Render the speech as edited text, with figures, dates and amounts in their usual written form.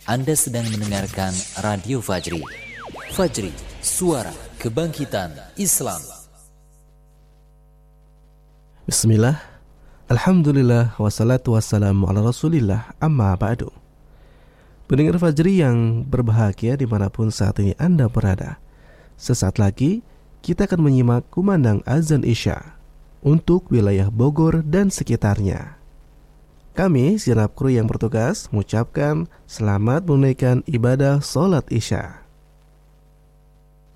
Anda sedang mendengarkan Radio Fajri. Fajri, suara kebangkitan Islam. Bismillah, alhamdulillah, wassalatu wassalamu ala rasulillah, amma ba'du. Pendengar Fajri yang berbahagia dimanapun saat ini Anda berada, sesaat lagi kita akan menyimak kumandang azan Isya untuk wilayah Bogor dan sekitarnya. Kami, segenap kru yang bertugas, mengucapkan selamat menunaikan ibadah sholat Isya.